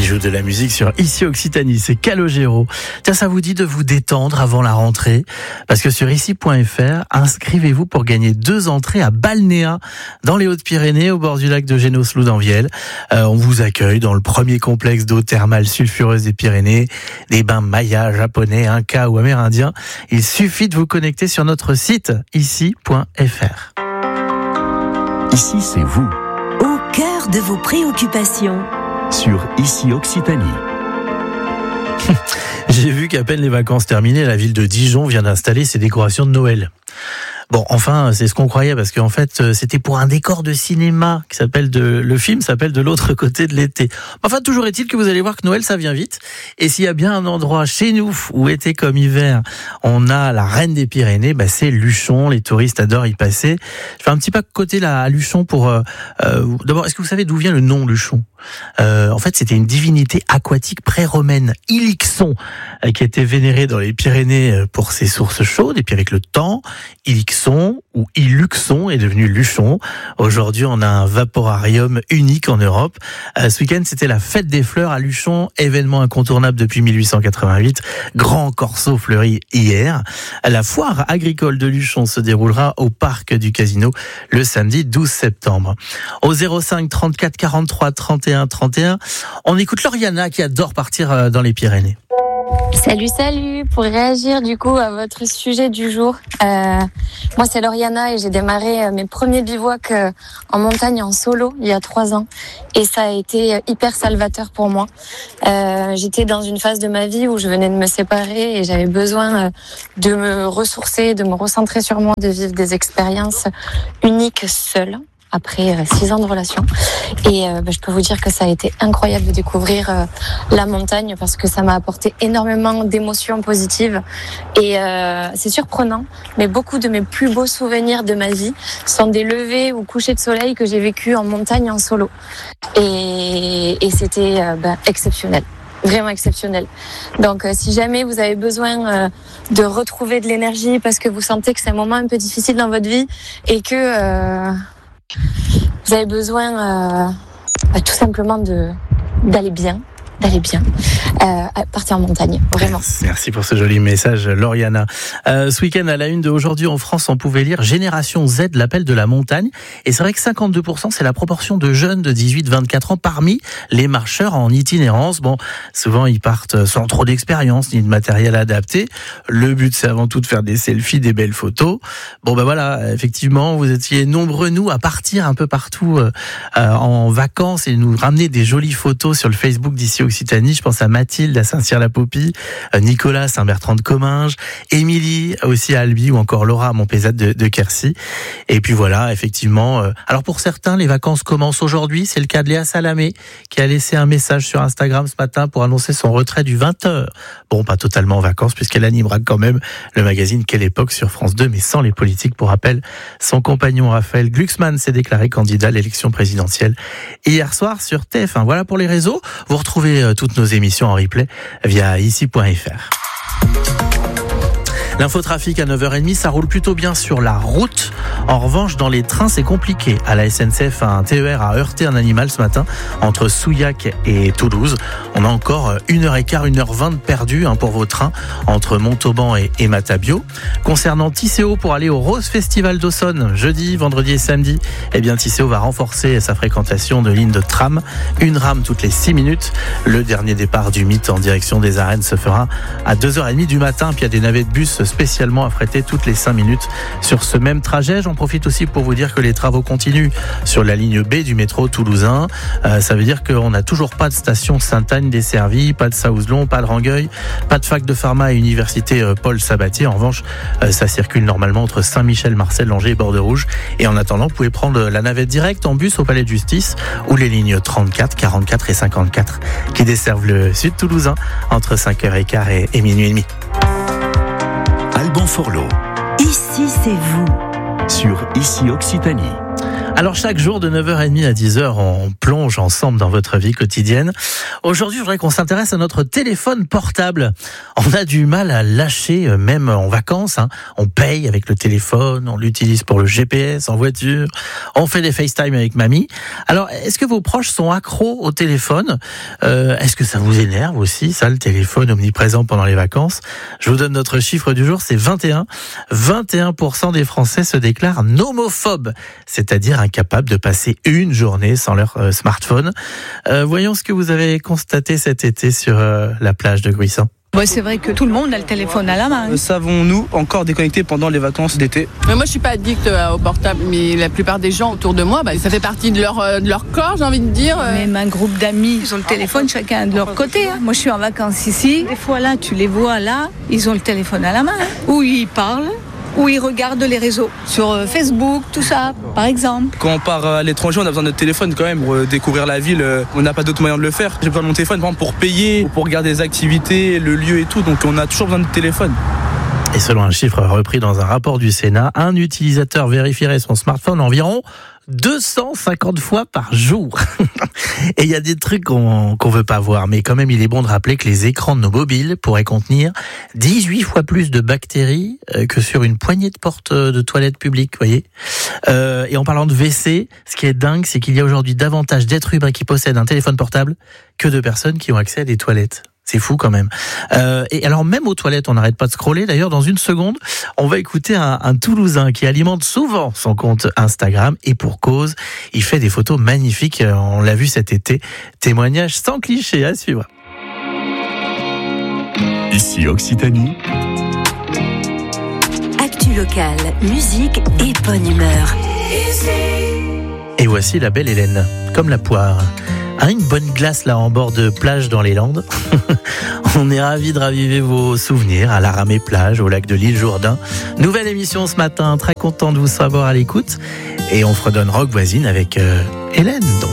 joue de la musique sur Ici Occitanie, c'est Calogero. Tiens, ça vous dit de vous détendre avant la rentrée? Parce que sur ici.fr, inscrivez-vous pour gagner 2 entrées à Balnéa, dans les Hautes-Pyrénées, au bord du lac de Génos-Loudanvielle. On vous accueille dans le premier complexe d'eau thermale sulfureuse des Pyrénées. Des bains mayas, japonais, inca ou amérindiens. Il suffit de vous connecter sur notre site ici.fr. Ici, c'est vous. Au cœur de vos préoccupations. Sur Ici Occitanie. J'ai vu qu'à peine les vacances terminées, la ville de Dijon vient d'installer ses décorations de Noël. Bon, enfin, c'est ce qu'on croyait, parce qu'en fait, c'était pour un décor de cinéma le film s'appelle De l'autre côté de l'été. Enfin, toujours est-il que vous allez voir que Noël, ça vient vite. Et s'il y a bien un endroit chez nous où été comme hiver, on a la reine des Pyrénées, c'est Luchon. Les touristes adorent y passer. Je fais un petit pas de côté là à Luchon pour. D'abord, est-ce que vous savez d'où vient le nom Luchon? En fait, c'était une divinité aquatique pré-romaine, Ilixon, qui était vénérée dans les Pyrénées pour ses sources chaudes. Et puis avec le temps, Ilixon ou Iluxon est devenu Luchon. Aujourd'hui, on a un vaporarium unique en Europe. Ce week-end, c'était la fête des fleurs à Luchon, événement incontournable depuis 1888. Grand corso fleuri hier. La foire agricole de Luchon se déroulera au parc du Casino le samedi 12 septembre. Au 05 34 43 31 31, on écoute Lauriana qui adore partir dans les Pyrénées. Salut, pour réagir du coup à votre sujet du jour. Moi c'est Lauriana et j'ai démarré mes premiers bivouacs en montagne en solo il y a 3 ans et ça a été hyper salvateur pour moi. J'étais dans une phase de ma vie où je venais de me séparer et j'avais besoin de me ressourcer, de me recentrer sur moi, de vivre des expériences uniques seule. Après 6 ans de relation. Et je peux vous dire que ça a été incroyable de découvrir la montagne parce que ça m'a apporté énormément d'émotions positives. Et c'est surprenant, mais beaucoup de mes plus beaux souvenirs de ma vie sont des levées ou couchers de soleil que j'ai vécu en montagne en solo. Et c'était exceptionnel. Vraiment exceptionnel. Donc si jamais vous avez besoin de retrouver de l'énergie parce que vous sentez que c'est un moment un peu difficile dans votre vie et que vous avez besoin tout simplement d'aller bien, partir en montagne, vraiment. Merci pour ce joli message, Lauriana. Ce week-end, à la une de Aujourd'hui en France, on pouvait lire Génération Z, l'appel de la montagne. Et c'est vrai que 52%, c'est la proportion de jeunes de 18-24 ans parmi les marcheurs en itinérance. Bon, souvent, ils partent sans trop d'expérience ni de matériel adapté. Le but, c'est avant tout de faire des selfies, des belles photos. Bon, voilà, effectivement, vous étiez nombreux, nous, à partir un peu partout en vacances et nous ramener des jolies photos sur le Facebook d'Ici Occitanie. Je pense à Mathilde à Saint-Cyr-la-Popie, Nicolas à Saint-Bertrand de Comminges, Émilie aussi à Albi ou encore Laura à Montpézat de Quercy. Et puis voilà, effectivement. Alors pour certains, les vacances commencent aujourd'hui. C'est le cas de Léa Salamé qui a laissé un message sur Instagram ce matin pour annoncer son retrait du 20h. Bon, pas totalement en vacances puisqu'elle animera quand même le magazine Quelle époque sur France 2, mais sans les politiques. Pour rappel, son compagnon Raphaël Glucksmann s'est déclaré candidat à l'élection présidentielle hier soir sur TF1. Voilà pour les réseaux. Vous retrouvez toutes nos émissions en replay via ici.fr. L'infotrafic à 9h30, ça roule plutôt bien sur la route. En revanche, dans les trains, c'est compliqué. À la SNCF, un TER a heurté un animal ce matin entre Souillac et Toulouse. On a encore 1h15, 1h20 perdus pour vos trains entre Montauban et Matabio. Concernant Tisséo, pour aller au Rose Festival d'Aussonne, jeudi, vendredi et samedi, Tisséo va renforcer sa fréquentation de lignes de tram. Une rame toutes les 6 minutes. Le dernier départ du mythe en direction des arènes se fera à 2h30 du matin. Puis il y a des navets de bus spécialement affrétés toutes les 5 minutes sur ce même trajet. J'en profite aussi pour vous dire que les travaux continuent sur la ligne B du métro toulousain. Ça veut dire qu'on n'a toujours pas de station Sainte-Anne desservie, pas de Saouzelon, pas de Rangueil, pas de fac de pharma et université Paul Sabatier. En revanche, ça circule normalement entre Saint-Michel, Marseille, Angers et Bordeaux-Rouge. Et en attendant, vous pouvez prendre la navette directe en bus au Palais de Justice ou les lignes 34, 44 et 54 qui desservent le sud toulousain entre 5h15 et minuit et demi. Alban Forlot. Ici, c'est vous. Sur Ici Occitanie. Alors chaque jour de 9h30 à 10h, on plonge ensemble dans votre vie quotidienne. Aujourd'hui, je voudrais qu'on s'intéresse à notre téléphone portable. On a du mal à lâcher, même en vacances. On paye avec le téléphone, on l'utilise pour le GPS en voiture, on fait des FaceTime avec mamie. Alors, est-ce que vos proches sont accros au téléphone ? Est-ce que ça vous énerve aussi, ça, le téléphone omniprésent pendant les vacances ? Je vous donne notre chiffre du jour, c'est 21. 21% des Français se déclarent nomophobes, c'est-à-dire incapables de passer une journée sans leur smartphone. Voyons ce que vous avez constaté cet été sur la plage de Gruissan. Ouais, c'est vrai que tout le monde a le téléphone à la main. Savons-nous encore déconnecter pendant les vacances d'été ? Mais moi, je suis pas addict au portable, mais la plupart des gens autour de moi, ça fait partie de leur corps, j'ai envie de dire. Même un groupe d'amis, ils ont le téléphone chacun de leur côté. Moi, je suis en vacances ici. Des fois, là, tu les vois là, ils ont le téléphone à la main. Où ils parlent, où ils regardent les réseaux. Sur Facebook, tout ça, par exemple. Quand on part à l'étranger, on a besoin de notre téléphone quand même pour découvrir la ville. On n'a pas d'autre moyen de le faire. J'ai besoin de mon téléphone par exemple, pour payer, pour regarder les activités, le lieu et tout. Donc on a toujours besoin de téléphone. Et selon un chiffre repris dans un rapport du Sénat, un utilisateur vérifierait son smartphone environ 250 fois par jour. Et il y a des trucs qu'on veut pas voir, mais quand même il est bon de rappeler que les écrans de nos mobiles pourraient contenir 18 fois plus de bactéries que sur une poignée de porte de toilettes publiques, voyez. Et en parlant de WC, ce qui est dingue, c'est qu'il y a aujourd'hui davantage d'êtres humains qui possèdent un téléphone portable que de personnes qui ont accès à des toilettes. C'est fou quand même. Et alors même aux toilettes, on n'arrête pas de scroller. D'ailleurs, dans une seconde, on va écouter un Toulousain qui alimente souvent son compte Instagram. Et pour cause, il fait des photos magnifiques. On l'a vu cet été. Témoignage sans cliché à suivre. Ici Occitanie. Actu locale, musique et bonne humeur. Et voici la belle Hélène, comme la poire. Une bonne glace là en bord de plage dans les Landes. On est ravis de raviver vos souvenirs à la Ramée plage, au lac de l'Île Jourdain. Nouvelle émission ce matin, très content de vous savoir à l'écoute. Et on fredonne rock voisine avec Hélène donc.